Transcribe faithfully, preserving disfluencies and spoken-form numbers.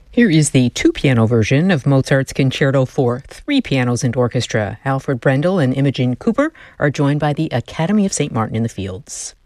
Here is the two-piano version of Mozart's Concerto for three pianos and orchestra. Alfred Brendel and Imogen Cooper are joined by the Academy of Saint Martin in the Fields.